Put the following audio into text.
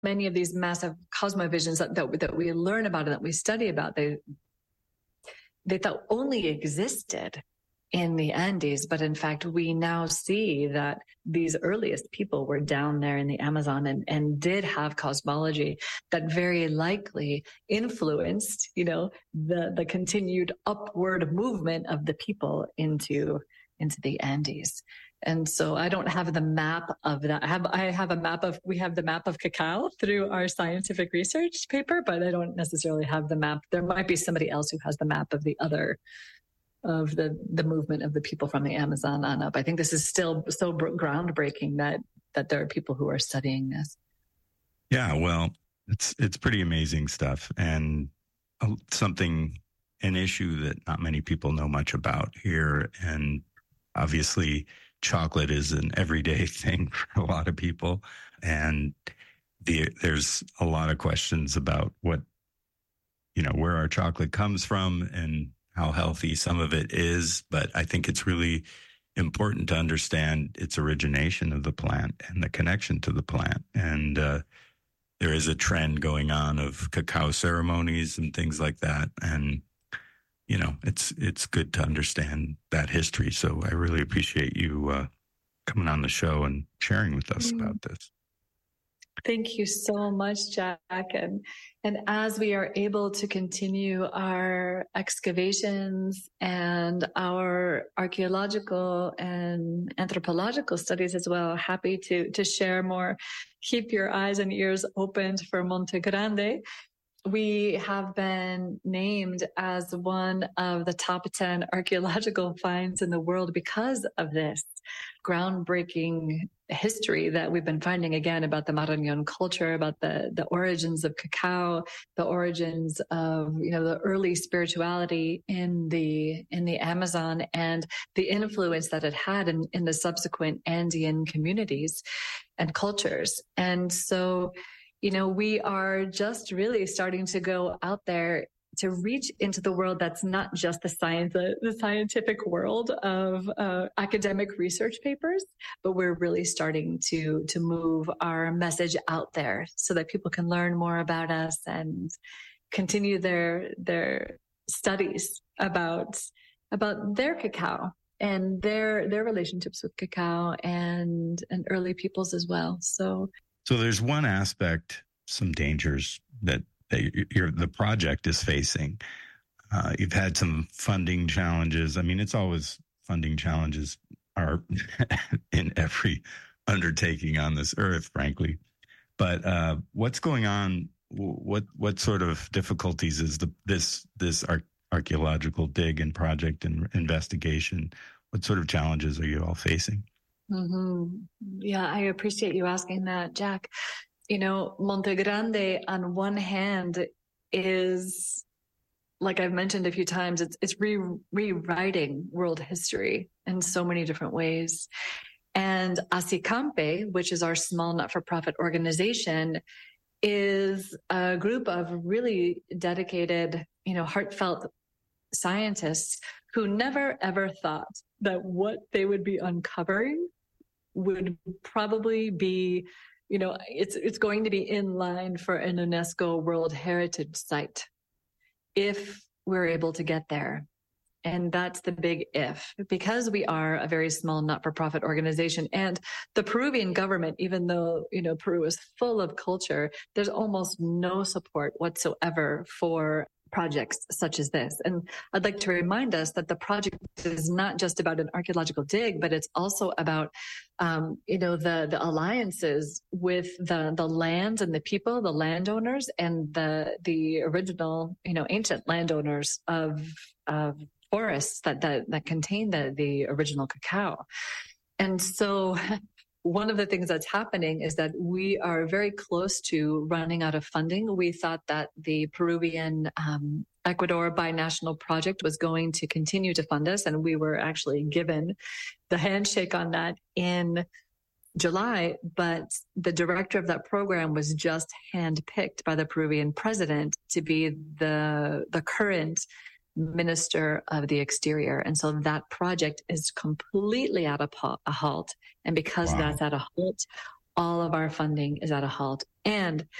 many of these massive cosmovisions that we learn about and that we study about, they thought only existed in the Andes. But in fact, we now see that these earliest people were down there in the Amazon and did have cosmology that very likely influenced, the continued upward movement of the people into the Andes. And so I don't have the map of that. We have the map of cacao through our scientific research paper, but I don't necessarily have the map. There might be somebody else who has the map of the movement of the people from the Amazon on up. I think this is still so groundbreaking that there are people who are studying this. Yeah, well, it's pretty amazing stuff, and an issue that not many people know much about here. And obviously, chocolate is an everyday thing for a lot of people, and there's a lot of questions about where our chocolate comes from and how healthy some of it is. But I think it's really important to understand its origination of the plant and the connection to the plant. And there is a trend going on of cacao ceremonies and things like that. And, it's good to understand that history. So I really appreciate you coming on the show and sharing with us about this. Thank you so much, Jack. And as we are able to continue our excavations and our archaeological and anthropological studies as well, happy to share more. Keep your eyes and ears opened for Monte Grande. We have been named as one of the top 10 archaeological finds in the world because of this groundbreaking history that we've been finding, again, about the Marañón culture, about the origins of cacao, the origins of, the early spirituality in the Amazon, and the influence that it had in the subsequent Andean communities and cultures. And so, we are just really starting to go out there to reach into the world that's not just the scientific world of academic research papers, but we're really starting to move our message out there so that people can learn more about us and continue their studies about their cacao and their relationships with cacao and early peoples as well. So there's one aspect, some dangers that the project is facing. You've had some funding challenges. I mean, it's always funding challenges are in every undertaking on this earth, frankly. But what's going on? What sort of difficulties is this archaeological dig and project and investigation? What sort of challenges are you all facing? Mm-hmm. Yeah, I appreciate you asking that, Jack. Monte Grande, on one hand, is, like I've mentioned a few times, it's rewriting world history in so many different ways. And ASICAMPE, which is our small not-for-profit organization, is a group of really dedicated, heartfelt scientists who never ever thought that what they would be uncovering would probably be, it's going to be in line for an UNESCO World Heritage Site if we're able to get there. And that's the big if, because we are a very small not-for-profit organization. And the Peruvian government, even though, Peru is full of culture, there's almost no support whatsoever for projects such as this. And I'd like to remind us that the project is not just about an archaeological dig, but it's also about, the alliances with the land and the people, the landowners, and the original, ancient landowners of forests that contain the original cacao. And so one of the things that's happening is that we are very close to running out of funding. We thought that the Peruvian Ecuador Binational Project was going to continue to fund us, and we were actually given the handshake on that in July, but the director of that program was just handpicked by the Peruvian president to be the current Minister of the Exterior. And so that project is completely at a halt. And because that's at a halt, all of our funding is at a halt. And